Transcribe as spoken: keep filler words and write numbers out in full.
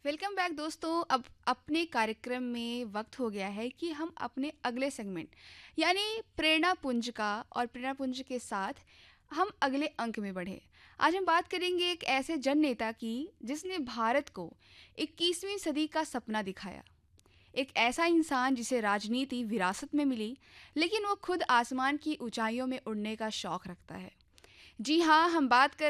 Welcome back दोस्तों। अब अपने कार्यक्रम में वक्त हो गया है कि हम अपने अगले सेगमेंट यानी प्रेरणा पुंज का और प्रेरणा पुंज के साथ हम अगले अंक में बढ़े। आज हम बात करेंगे एक ऐसे जन नेता की जिसने भारत को इक्कीसवीं सदी का सपना दिखाया। एक ऐसा इंसान जिसे राजनीति विरासत में मिली, लेकिन वो खुद आसमान की ऊंचाइयों में उड़ने का शौक रखता है। जी हाँ, हम बात कर